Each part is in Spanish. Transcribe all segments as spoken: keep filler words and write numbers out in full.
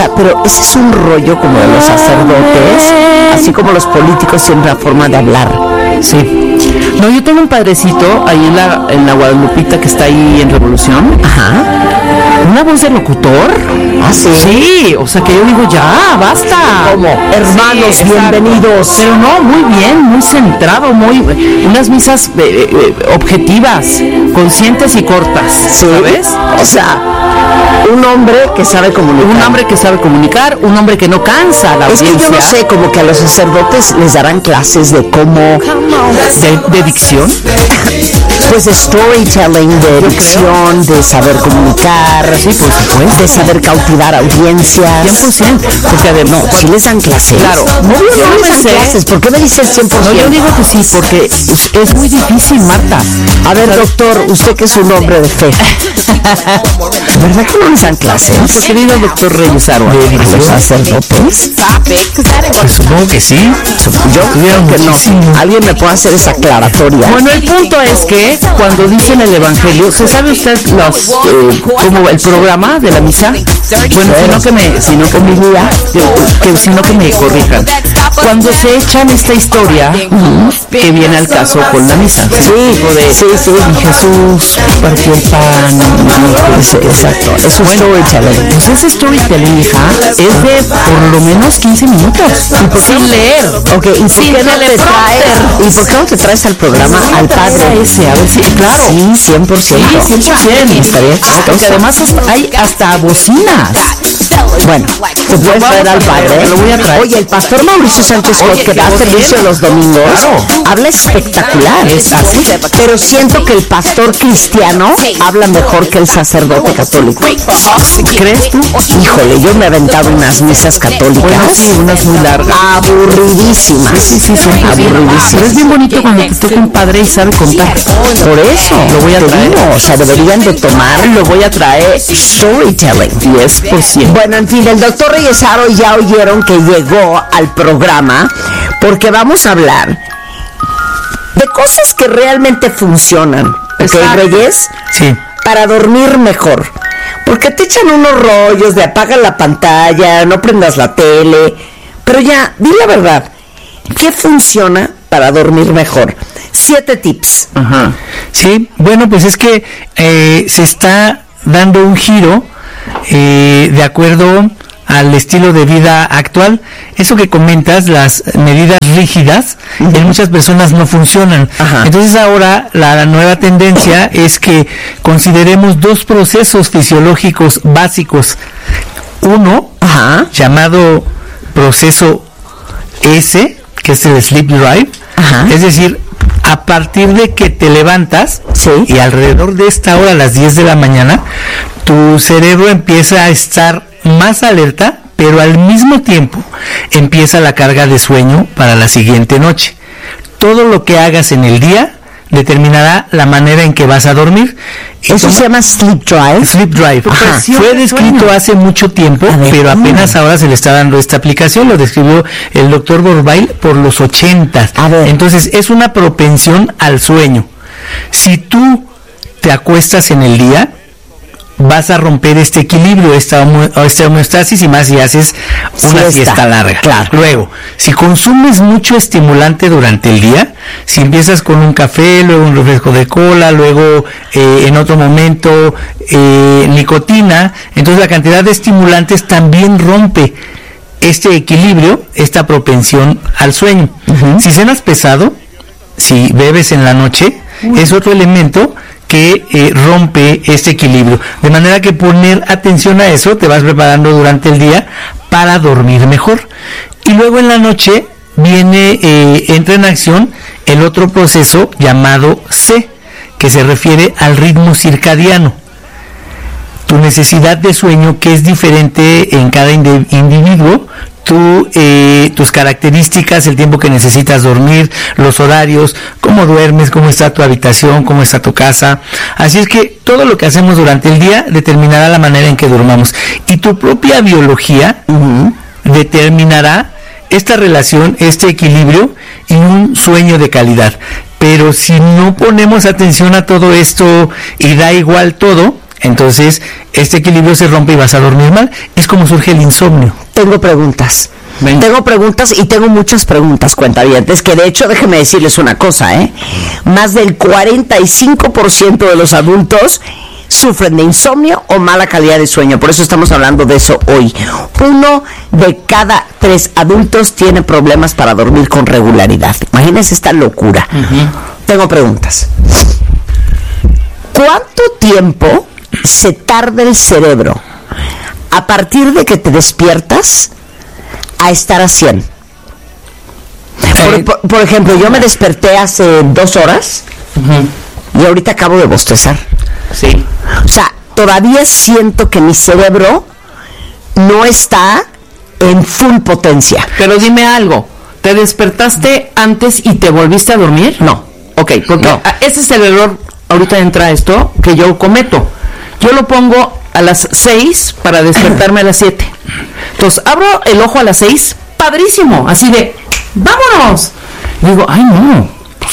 sea, pero ese es un rollo como de los sacerdotes, así como los políticos tienen una forma de hablar. Sí. No, yo tengo un padrecito ahí en la, en la Guadalupita que está ahí en Revolución. Ajá. ¿Una voz de locutor? Ah, sí. Sí, o sea que yo digo, ya, basta. Como, hermanos, sí, bienvenidos. Pero no, muy bien, muy centrado, muy unas misas eh, eh, objetivas, conscientes y cortas, sí, ¿sabes? O sea, un hombre que sabe comunicar. Un hombre que sabe comunicar, un hombre que no cansa a la es audiencia. Es que yo no sé, como que a los sacerdotes les darán clases de cómo... ¿De, de dicción? Pues de storytelling, de dicción, de saber comunicar, sí, por supuesto, de saber cautivar audiencias. cien por ciento, porque además, no, si les dan clases. Claro, no, yo no, no les dan sé. clases, ¿por qué me dices cien por ciento? No, yo digo que sí, porque es muy difícil, Marta. A ver, doctor, usted que es un hombre de fe, ¿verdad que no les dan clases? Nuestro querido doctor Reyes Arua. ¿De los sacerdotes? Pues supongo que sí. Yo creo que no. Alguien me puede hacer esa aclaratoria. Bueno, el punto es que cuando dicen el evangelio, ¿se sabe usted los eh, como el programa de la misa? Bueno, sino que me, sino que me diga, que, que sino que me corrijan. Cuando se echan esta historia uh-huh. que viene al caso con la misa, sí, de, sí, sí, y Jesús partió el pan, y, es, exacto, es un bueno, storytelling. Pues ese storytelling, hija, es de por lo menos quince minutos. ¿Y por qué sin leer? Ok, ¿y por qué no te traes? ¿Y por qué no te traes al programa al padre ese? A ver si, claro. Sí, cien por ciento. Sí, cien por ciento. Estaría chistoso. Porque además hay hasta bocinas. Bueno, te puedes traer al padre. Lo voy a traer. Oye, el pastor Mauricio Sánchez Scott, que da servicio los domingos, claro. habla espectacular. Es así. Pero siento que el pastor cristiano habla mejor que el sacerdote católico. ¿Crees tú? Híjole, yo me he aventado unas misas católicas. Bueno, sí, unas muy largas. Aburridísimas. Sí, sí, sí. Aburridísimas. Pero es bien bonito cuando te toca un padre y sabe contar. Por eso. Lo voy a traer. Digo, o sea, deberían de tomar, lo voy a traer storytelling. diez por ciento. Bueno, en fin, el doctor Reyes Aro ya oyeron que llegó al programa porque vamos a hablar de cosas que realmente funcionan. ¿Ok, Reyes? Sí. Para dormir mejor. Porque te echan unos rollos de apaga la pantalla, no prendas la tele. Pero ya, di la verdad. ¿Qué funciona para dormir mejor? Siete tips. Ajá. Sí, bueno, pues es que eh, se está dando un giro eh, de acuerdo al estilo de vida actual. Eso que comentas, las medidas rígidas, uh-huh. en muchas personas no funcionan. Ajá. Entonces ahora la, la nueva tendencia es que consideremos dos procesos fisiológicos básicos. Uno, Ajá. llamado proceso S, que es el sleep drive. Ajá. Es decir, a partir de que te levantas, sí. y alrededor de esta hora, a las diez de la mañana, tu cerebro empieza a estar más alerta, pero al mismo tiempo empieza la carga de sueño para la siguiente noche. Todo lo que hagas en el día determinará la manera en que vas a dormir. ¿Eso ¿Cómo? se llama sleep drive? Sleep drive. Ajá. Fue descrito de hace mucho tiempo, ver, pero apenas ahora se le está dando esta aplicación. Lo describió el doctor Borbail por los ochentas. Entonces es una propensión al sueño. Si tú te acuestas en el día, vas a romper este equilibrio, esta, esta homeostasis, y más si haces una siesta, siesta larga. Claro. Luego, si consumes mucho estimulante durante el día, si empiezas con un café, luego un refresco de cola, luego eh, en otro momento eh, nicotina, entonces la cantidad de estimulantes también rompe este equilibrio, esta propensión al sueño. Uh-huh. Si cenas pesado, si bebes en la noche, uh-huh. es otro elemento que eh, rompe este equilibrio, de manera que poner atención a eso, te vas preparando durante el día para dormir mejor. Y luego en la noche viene, eh, entra en acción el otro proceso llamado C, que se refiere al ritmo circadiano. Tu necesidad de sueño, que es diferente en cada indi- individuo, tu, eh, tus características, el tiempo que necesitas dormir, los horarios, cómo duermes, cómo está tu habitación, cómo está tu casa. Así es que todo lo que hacemos durante el día determinará la manera en que durmamos. Y tu propia biología uh-huh. determinará esta relación, este equilibrio y un sueño de calidad. Pero si no ponemos atención a todo esto y da igual todo, Entonces, este equilibrio se rompe y vas a dormir mal. Es como surge el insomnio. Tengo preguntas. Venga. Tengo preguntas y tengo muchas preguntas, cuentavientes, que de hecho, déjenme decirles una cosa, ¿eh? Más del cuarenta y cinco por ciento de los adultos sufren de insomnio o mala calidad de sueño. Por eso estamos hablando de eso hoy. Uno de cada tres adultos tiene problemas para dormir con regularidad. Imagínense esta locura. Uh-huh. Tengo preguntas. ¿Cuánto tiempo se tarda el cerebro a partir de que te despiertas a estar a cien? Por, por, por ejemplo, yo me desperté hace dos horas uh-huh. y ahorita acabo de bostezar. Sí. O sea, todavía siento que mi cerebro no está en full potencia. Pero dime algo, ¿te despertaste antes y te volviste a dormir? No. Ok, porque no. ese es el error, ahorita entra esto, que yo cometo. Yo lo pongo a las seis para despertarme a las siete. Entonces, abro el ojo a las seis, padrísimo, así de, ¡vámonos! Y digo, ¡ay no!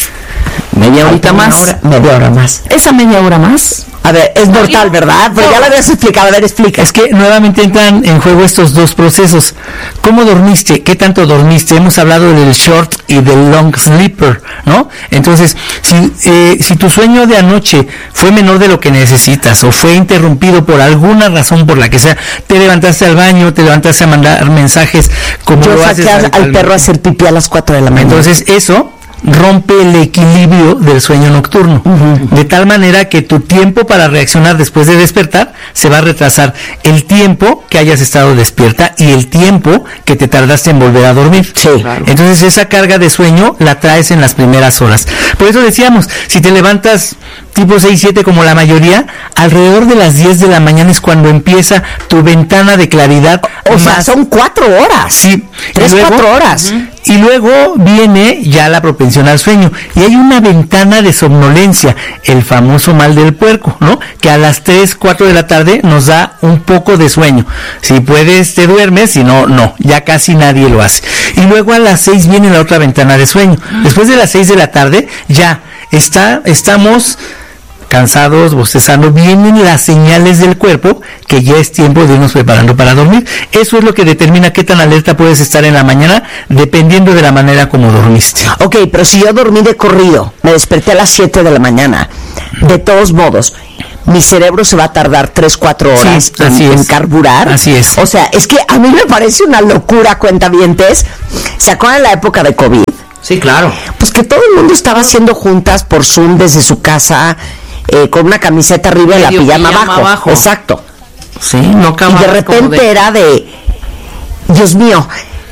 Media horita más. Hora, media hora más. Esa media hora más. A ver, es mortal, ¿verdad? Pero ya lo habías explicado. A ver, explica. Es que nuevamente entran en juego estos dos procesos. ¿Cómo dormiste? ¿Qué tanto dormiste? Hemos hablado del short y del long sleeper, ¿no? Entonces, si, eh, si tu sueño de anoche fue menor de lo que necesitas o fue interrumpido por alguna razón por la que sea, te levantaste al baño, te levantaste a mandar mensajes como Yo lo haces saqué al, al perro a hacer pipí a las cuatro de la mañana. Entonces, eso rompe el equilibrio del sueño nocturno, uh-huh. de tal manera que tu tiempo para reaccionar después de despertar se va a retrasar el tiempo que hayas estado despierta y el tiempo que te tardaste en volver a dormir. Sí, claro. Entonces esa carga de sueño la traes en las primeras horas. Por eso decíamos, si te levantas tipo seis, siete como la mayoría, alrededor de las diez de la mañana es cuando empieza tu ventana de claridad. O más, sea, son cuatro horas. Sí. Tres, luego, cuatro horas. Uh-huh. Y luego viene ya la propensión al sueño. Y hay una ventana de somnolencia, el famoso mal del puerco, ¿no? Que a las tres, cuatro de la tarde nos da un poco de sueño. Si puedes, te duermes, si no, no. Ya casi nadie lo hace. Y luego a las seis viene la otra ventana de sueño. Después de las seis de la tarde, ya está, estamos cansados, bostezando, vienen las señales del cuerpo que ya es tiempo de irnos preparando para dormir. Eso es lo que determina qué tan alerta puedes estar en la mañana, dependiendo de la manera como dormiste. Ok, pero si yo dormí de corrido, me desperté a las siete de la mañana, de todos modos, mi cerebro se va a tardar tres, cuatro horas sí, así en, es. en carburar. Así es. O sea, es que a mí me parece una locura, cuentavientes. ¿Se acuerdan de la época de COVID? Sí, claro. Pues que todo el mundo estaba haciendo juntas por Zoom desde su casa, Eh, con una camiseta arriba y la pijama, pijama abajo. abajo. Exacto. Sí, no Y de repente de... era de, Dios mío,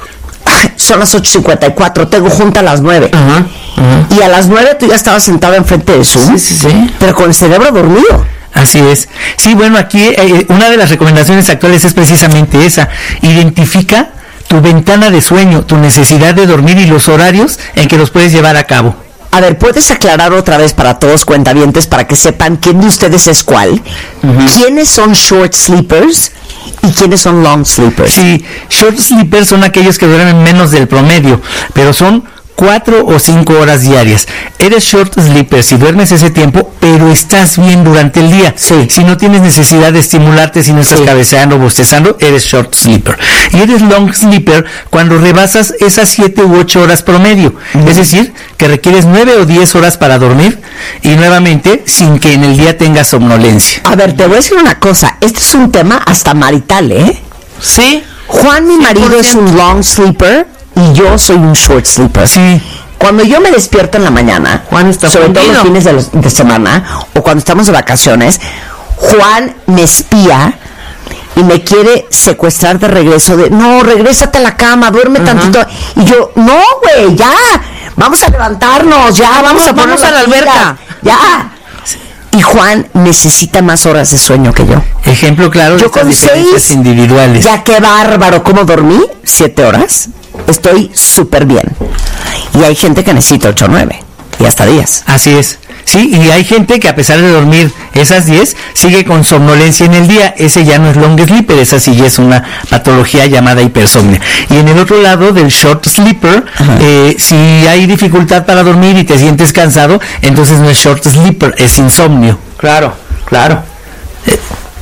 son las ocho cincuenta y cuatro, tengo junta a las nueve. Uh-huh, uh-huh. Y a las nueve tú ya estabas sentado enfrente de Zoom, sí, sí, sí. pero con el cerebro dormido. Así es. Sí, bueno, aquí eh, una de las recomendaciones actuales es precisamente esa. Identifica tu ventana de sueño, tu necesidad de dormir y los horarios en que los puedes llevar a cabo. A ver, ¿puedes aclarar otra vez para todos cuentavientes para que sepan quién de ustedes es cuál? Uh-huh. ¿Quiénes son short sleepers y quiénes son long sleepers? Sí, short sleepers son aquellos que duermen menos del promedio, pero son cuatro o cinco horas diarias. Eres short sleeper si duermes ese tiempo, pero estás bien durante el día. Sí. Si no tienes necesidad de estimularte, si no estás sí. cabeceando o bostezando, eres short sleeper. Y eres long sleeper cuando rebasas esas siete u ocho horas promedio. Mm. Es decir, que requieres nueve o diez horas para dormir y nuevamente sin que en el día tengas somnolencia. A ver, te voy a decir una cosa. Este es un tema hasta marital, ¿eh? Sí. Juan, mi marido, cien por ciento es un long sleeper y yo soy un short sleeper. Sí. Cuando yo me despierto en la mañana, Juan está sobre fundido. todo los fines de, los, de semana o cuando estamos de vacaciones, Juan me espía y me quiere secuestrar de regreso. De no, regrésate a la cama, duerme uh-huh. tantito. Y yo, no, güey, ya, vamos a levantarnos, ya, vamos a vamos a la alberca, ya. Y Juan necesita más horas de sueño que yo. Ejemplo claro de yo estas diferencias seis, individuales. Ya qué bárbaro, ¿cómo dormí? Siete horas. Estoy súper bien. Y hay gente que necesita ocho o nueve. Y hasta diez. Así es. Sí, y hay gente que a pesar de dormir esas diez, sigue con somnolencia en el día. Ese ya no es long sleeper, esa sí ya es una patología llamada hipersomnia. Y en el otro lado del short sleeper, eh, si hay dificultad para dormir y te sientes cansado, entonces no es short sleeper, es insomnio. Claro, claro. Eh,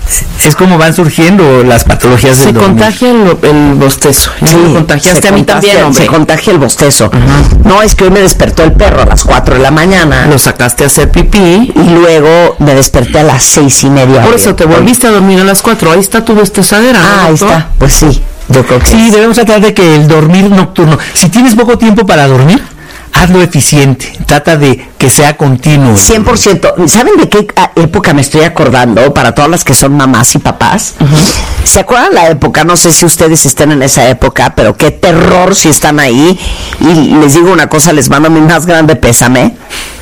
Es como van surgiendo las patologías del Se dormir. contagia el, el bostezo. Sí, Me contagiaste a mí también, hombre. Se contagia el bostezo. Uh-huh. No, es que hoy me despertó el perro a las cuatro de la mañana. Lo sacaste a hacer pipí. Y luego me desperté a las seis y media. Por eso te volviste a dormir a las cuatro. Ahí está tu bostezadera, ¿no, Ah, ahí doctor? está. Pues sí, yo creo que Sí, es. debemos tratar de que el dormir nocturno, si tienes poco tiempo para dormir, hazlo eficiente, trata de que sea continuo. cien por ciento. ¿Saben de qué época me estoy acordando? Para todas las que son mamás y papás. Uh-huh. ¿Se acuerdan la época? No sé si ustedes estén en esa época, pero qué terror si están ahí. Y les digo una cosa, les mando mi más grande pésame.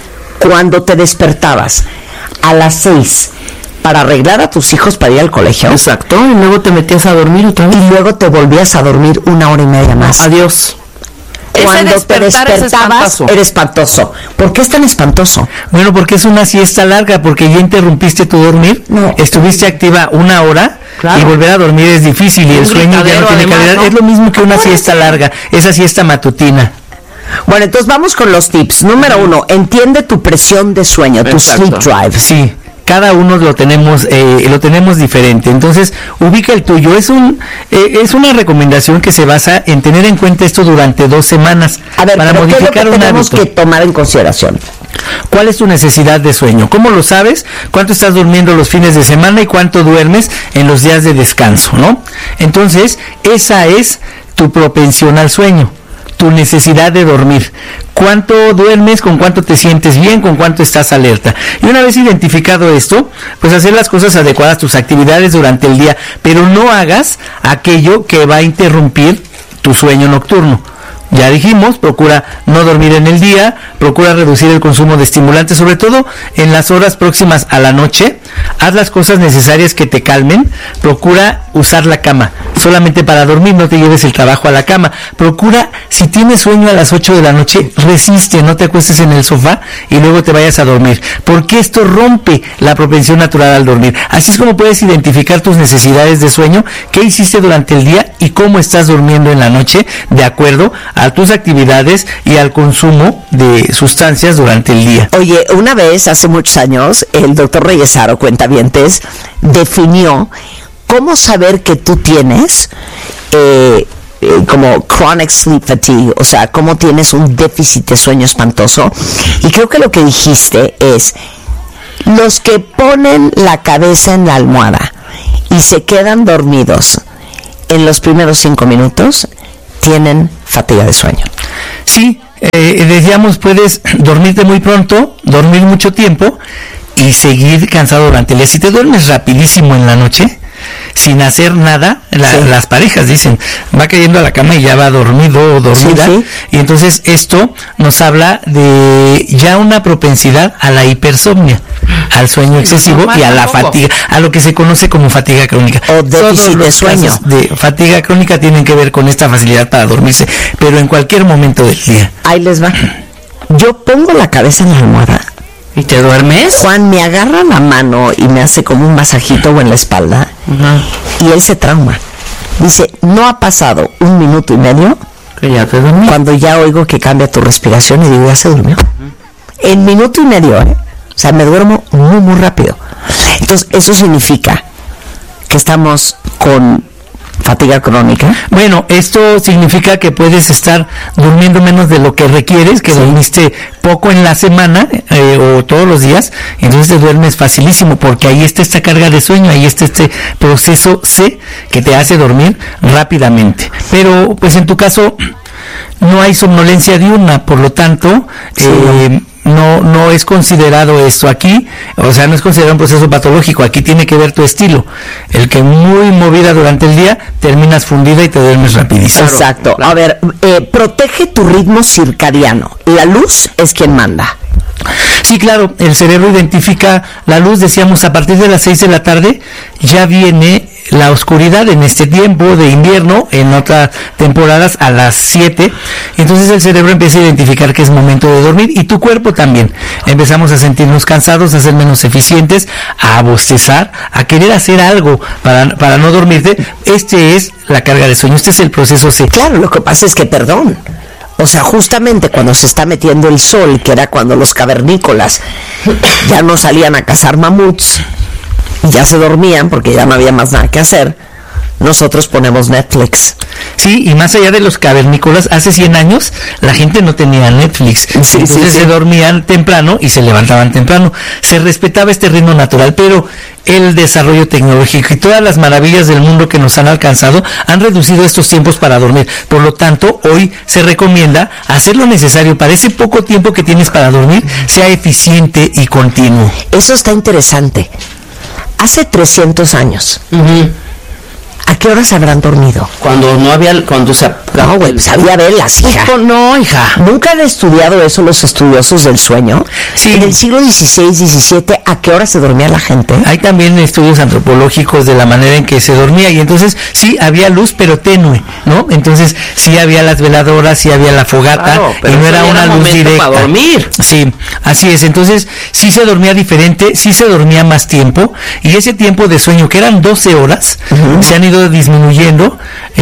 Cuando te despertabas a las seis para arreglar a tus hijos para ir al colegio. Exacto, y luego te metías a dormir otra vez. Y luego te volvías a dormir una hora y media más. Adiós. Cuando te despertabas, era espantoso. ¿Por qué es tan espantoso? Bueno, porque es una siesta larga, porque ya interrumpiste tu dormir, no. Estuviste activa una hora, claro. Y volver a dormir es difícil y un el sueño ya no tiene además, calidad. ¿No? Es lo mismo que una siesta larga, esa siesta matutina. Bueno, entonces vamos con los tips. Número uno, entiende tu presión de sueño, tu Exacto. sleep drive. Sí. Cada uno lo tenemos eh, lo tenemos diferente, entonces ubica el tuyo. Es un eh, es una recomendación que se basa en tener en cuenta esto durante dos semanas. A ver, para pero modificar ¿qué es lo que un tenemos hábito? que tomar en consideración? ¿Cuál es tu necesidad de sueño? ¿Cómo lo sabes? ¿Cuánto estás durmiendo los fines de semana y cuánto duermes en los días de descanso, ¿no? Entonces, esa es tu propensión al sueño, tu necesidad de dormir. ¿Cuánto duermes? ¿Con cuánto te sientes bien? ¿Con cuánto estás alerta? Y una vez identificado esto, pues hacer las cosas adecuadas, tus actividades durante el día, pero no hagas aquello que va a interrumpir tu sueño nocturno. Ya dijimos, procura no dormir en el día, procura reducir el consumo de estimulantes, sobre todo en las horas próximas a la noche. Haz las cosas necesarias que te calmen, procura usar la cama solamente para dormir, no te lleves el trabajo a la cama. Procura, si tienes sueño a las ocho de la noche, resiste, no te acuestes en el sofá y luego te vayas a dormir, porque esto rompe la propensión natural al dormir. Así es como puedes identificar tus necesidades de sueño, qué hiciste durante el día y cómo estás durmiendo en la noche, de acuerdo a tus actividades y al consumo de sustancias durante el día. Oye, una vez, hace muchos años, el doctor Reyesaro, cuentavientes, definió cómo saber que tú tienes eh, eh, como chronic sleep fatigue, o sea, cómo tienes un déficit de sueño espantoso. Y creo que lo que dijiste es, los que ponen la cabeza en la almohada y se quedan dormidos en los primeros cinco minutos, tienen fatiga de sueño. Sí, eh, decíamos, puedes dormirte muy pronto, dormir mucho tiempo y seguir cansado durante el día. Si te duermes rapidísimo en la noche, sin hacer nada, la, sí. las parejas dicen, va cayendo a la cama y ya va dormido o dormida, sí, sí. Y entonces esto nos habla de ya una propensidad a la hipersomnia, al sueño excesivo y a la fatiga, a lo que se conoce como fatiga crónica. O déficit de sueño. De fatiga crónica tienen que ver con esta facilidad para dormirse, pero en cualquier momento del día. Ahí les va. Yo pongo la cabeza en la almohada. ¿Y te duermes? Juan me agarra la mano y me hace como un masajito o en la espalda. Uh-huh. Y él se trauma. Dice, no ha pasado un minuto y medio que ya te dormí. Cuando ya oigo que cambia tu respiración y digo, ya se durmió. Uh-huh. En minuto y medio, ¿eh? O sea, me duermo muy, muy rápido. Entonces, eso significa que estamos con fatiga crónica. Bueno, esto significa que puedes estar durmiendo menos de lo que requieres, que sí. dormiste poco en la semana eh, o todos los días, entonces te duermes facilísimo, porque ahí está esta carga de sueño, ahí está este proceso C que te hace dormir rápidamente. Pero, pues en tu caso, no hay somnolencia diurna, por lo tanto, sí, eh, no no es considerado esto aquí, o sea, no es considerado un proceso patológico. Aquí tiene que ver tu estilo, el que muy movida durante el día, terminas fundida y te duermes rapidísimo. Exacto. Claro. A ver, eh, protege tu ritmo circadiano. La luz es quien manda. Sí, claro, el cerebro identifica la luz, decíamos, a partir de las seis de la tarde ya viene la oscuridad en este tiempo de invierno, en otras temporadas a las siete, entonces el cerebro empieza a identificar que es momento de dormir, y tu cuerpo también. Empezamos a sentirnos cansados, a ser menos eficientes, a bostezar, a querer hacer algo para, para no dormirte. Este es la carga de sueño, este es el proceso C. Claro, lo que pasa es que, perdón, o sea, justamente cuando se está metiendo el sol, que era cuando los cavernícolas ya no salían a cazar mamuts, y ya se dormían porque ya no había más nada que hacer, nosotros ponemos Netflix. Sí, y más allá de los cavernícolas, hace cien años la gente no tenía Netflix. Sí, entonces sí, sí. se dormían temprano y se levantaban temprano. Se respetaba este ritmo natural, pero el desarrollo tecnológico y todas las maravillas del mundo que nos han alcanzado han reducido estos tiempos para dormir. Por lo tanto, hoy se recomienda hacer lo necesario para ese poco tiempo que tienes para dormir, sea eficiente y continuo. Eso está interesante. Hace trescientos años, uh-huh. ¿a qué horas habrán dormido? Cuando no había, cuando se... No, güey, pues había velas, hija. No, hija. ¿Nunca han estudiado eso los estudiosos del sueño? Sí. En el siglo dieciséis, diecisiete, ¿a qué hora se dormía la gente? Hay también estudios antropológicos de la manera en que se dormía, y entonces sí había luz, pero tenue, ¿no? Entonces sí había las veladoras, sí había la fogata, claro, y no era una luz directa. Para dormir. Sí, así es. Entonces sí se dormía diferente, sí se dormía más tiempo, y ese tiempo de sueño, que eran doce horas, uh-huh. se han ido disminuyendo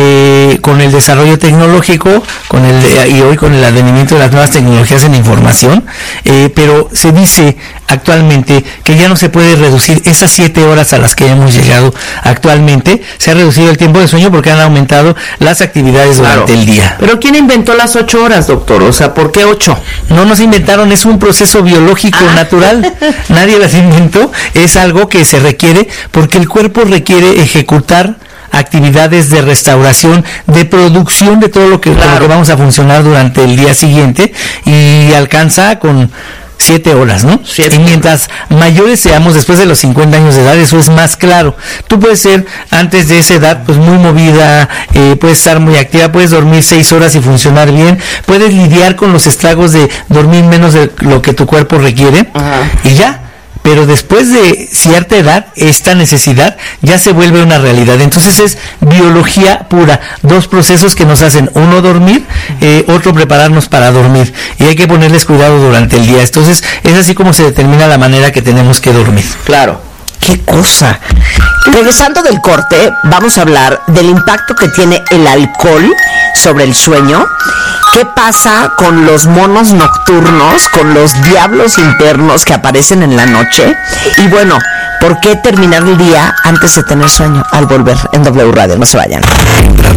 eh, con el desarrollo tecnológico, con el eh, y hoy con el advenimiento de las nuevas tecnologías en información, eh, pero se dice actualmente que ya no se puede reducir esas siete horas a las que hemos llegado actualmente. Se ha reducido el tiempo de sueño porque han aumentado las actividades durante claro. el día. Pero ¿quién inventó las ocho horas, doctor? O sea, ¿por qué ocho? No nos inventaron, es un proceso biológico ah. natural. Nadie las inventó, es algo que se requiere porque el cuerpo requiere ejecutar actividades de restauración, de producción de todo lo que, claro. lo que vamos a funcionar durante el día siguiente, y alcanza con siete horas, ¿no? Siete. Y mientras mayores seamos, después de los cincuenta años de edad, eso es más claro. Tú puedes ser, antes de esa edad, pues muy movida, eh, puedes estar muy activa, puedes dormir seis horas y funcionar bien, puedes lidiar con los estragos de dormir menos de lo que tu cuerpo requiere, ajá. y ya. Pero después de cierta edad, esta necesidad ya se vuelve una realidad. Entonces es biología pura. Dos procesos que nos hacen, uno dormir, eh, otro prepararnos para dormir. Y hay que ponerles cuidado durante el día. Entonces es así como se determina la manera que tenemos que dormir. Claro. ¡Qué cosa! Regresando del corte, vamos a hablar del impacto que tiene el alcohol sobre el sueño. ¿Qué pasa con los monos nocturnos, con los diablos internos que aparecen en la noche? Y bueno, ¿por qué terminar el día antes de tener sueño? Al volver en W Radio, no se vayan.